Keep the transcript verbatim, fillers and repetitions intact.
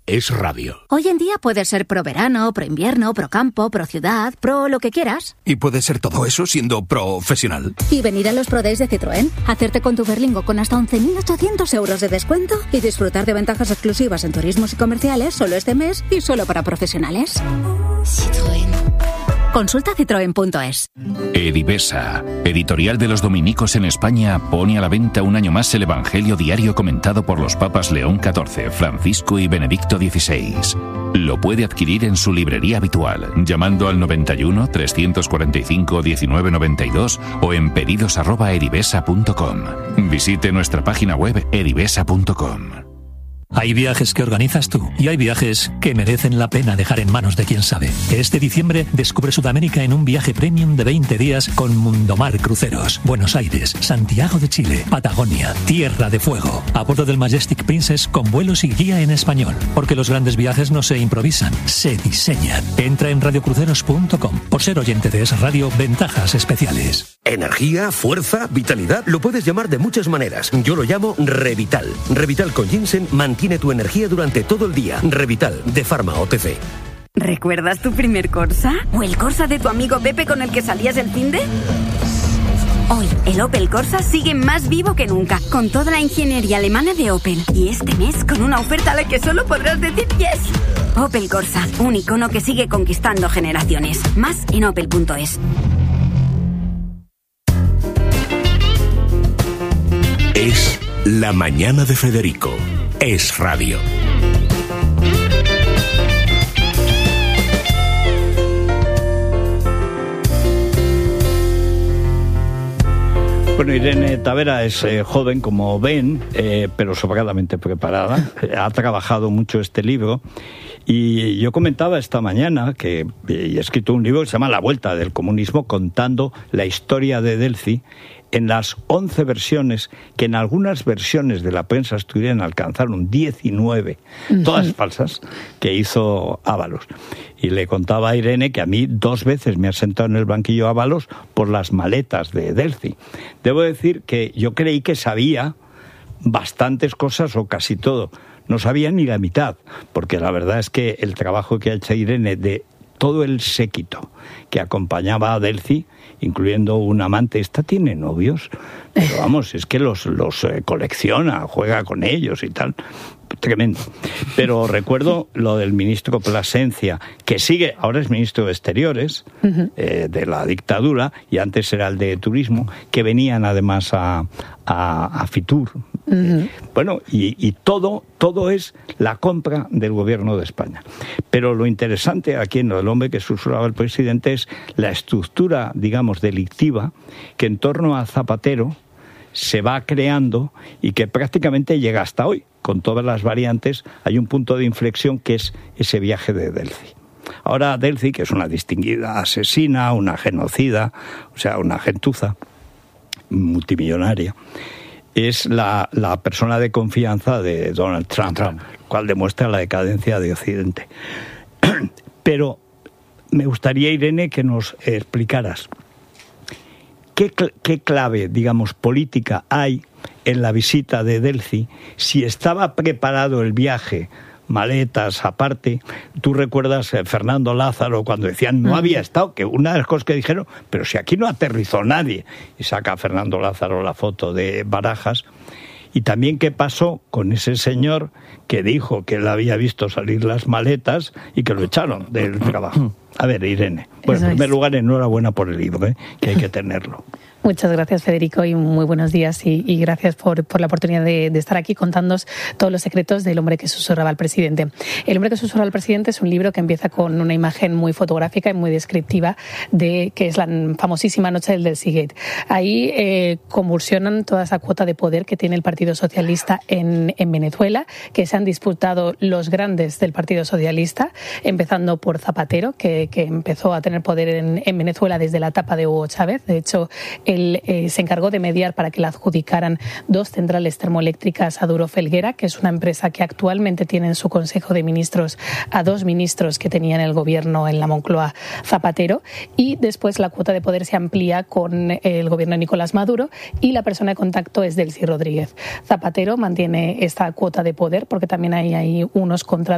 Es Radio. Hoy en día puedes ser pro verano, pro invierno, pro campo, pro ciudad, pro lo que quieras. ¿Y puede ser todo eso siendo profesional? Y venir a los Pro Days de Citroën, hacerte con tu Berlingo con hasta once mil ochocientos euros de descuento y disfrutar de ventajas exclusivas en turismos y comerciales solo este mes y solo para profesionales. Citroën. Consulta citroen punto es. Edivesa, editorial de los dominicos en España, pone a la venta un año más el Evangelio diario comentado por los papas León catorce, Francisco y Benedicto dieciséis. Lo puede adquirir en su librería habitual, llamando al noventa y uno, trescientos cuarenta y cinco, diecinueve noventa y dos o en pedidos arroba edivesa punto com. Visite nuestra página web edivesa punto com. Hay viajes que organizas tú y hay viajes que merecen la pena dejar en manos de quien sabe. Este diciembre descubre Sudamérica en un viaje premium de veinte días con Mundomar Cruceros. Buenos Aires, Santiago de Chile, Patagonia, Tierra de Fuego. A bordo del Majestic Princess con vuelos y guía en español. Porque los grandes viajes no se improvisan, se diseñan. Entra en radio cruceros punto com. Por ser oyente de Es Radio, ventajas especiales. Energía, fuerza, vitalidad. Lo puedes llamar de muchas maneras. Yo lo llamo Revital. Revital con ginseng mantiene tu energía durante todo el día. Revital, de Pharma O T C. ¿Recuerdas tu primer Corsa? ¿O el Corsa de tu amigo Pepe con el que salías el finde? Hoy, el Opel Corsa sigue más vivo que nunca, con toda la ingeniería alemana de Opel. Y este mes, con una oferta a la que solo podrás decir yes. Opel Corsa, un icono que sigue conquistando generaciones. Más en opel punto es. Es La Mañana de Federico. Es Radio. Bueno, Irene Tavera es eh, joven, como ven, eh, pero sobradamente preparada. Ha trabajado mucho este libro. Y yo comentaba esta mañana que y he escrito un libro que se llama La Vuelta del Comunismo, contando la historia de Delcy en las once versiones, que en algunas versiones de la prensa asturiana alcanzaron diecinueve, uh-huh. todas falsas, que hizo Ábalos. Y le contaba a Irene que a mí dos veces me ha sentado en el banquillo Ábalos por las maletas de Delcy. Debo decir que yo creí que sabía bastantes cosas o casi todo. No sabía ni la mitad, porque la verdad es que el trabajo que ha hecho Irene de todo el séquito que acompañaba a Delcy, incluyendo un amante, esta tiene novios, pero vamos, es que los, los eh, colecciona, juega con ellos y tal, tremendo. Pero recuerdo lo del ministro Plasencia, que sigue, ahora es ministro de Exteriores, uh-huh. eh, de la dictadura, y antes era el de Turismo, que venían además a, a, a Fitur. Uh-huh. Bueno, y, y todo, todo es la compra del gobierno de España. Pero lo interesante aquí en lo del hombre que susurraba el presidente es la estructura, digamos, delictiva que en torno a Zapatero se va creando y que prácticamente llega hasta hoy. Con todas las variantes, hay un punto de inflexión que es ese viaje de Delcy. Ahora Delcy, que es una distinguida asesina, una genocida, o sea, una gentuza multimillonaria, es la, la persona de confianza de Donald Trump, Trump, lo cual demuestra la decadencia de Occidente. Pero me gustaría, Irene, que nos explicaras qué, qué clave, digamos, política hay en la visita de Delcy, si estaba preparado el viaje, maletas aparte. Tú recuerdas a Fernando Lázaro cuando decían no había estado, que una de las cosas que dijeron, pero si aquí no aterrizó nadie, y saca a Fernando Lázaro la foto de Barajas. Y también qué pasó con ese señor que dijo que él había visto salir las maletas y que lo echaron del trabajo. A ver, Irene, bueno, en primer lugar, enhorabuena por el libro, ¿eh? Que hay que tenerlo. Muchas gracias, Federico, y muy buenos días, y, y gracias por, por la oportunidad de, de estar aquí contándonos todos los secretos del hombre que susurraba al presidente. El hombre que susurraba al presidente es un libro que empieza con una imagen muy fotográfica y muy descriptiva de que es la famosísima noche del Delcy Gate. Ahí eh, convulsionan toda esa cuota de poder que tiene el Partido Socialista en, en Venezuela, que se han disputado los grandes del Partido Socialista, empezando por Zapatero, que, que empezó a tener poder en, en Venezuela desde la etapa de Hugo Chávez. De hecho, Él eh, se encargó de mediar para que le adjudicaran dos centrales termoeléctricas a Duro Felguera, que es una empresa que actualmente tiene en su Consejo de Ministros a dos ministros que tenía en el gobierno en la Moncloa Zapatero, y después la cuota de poder se amplía con el gobierno de Nicolás Maduro y la persona de contacto es Delcy Rodríguez. Zapatero mantiene esta cuota de poder porque también hay, hay unos contratos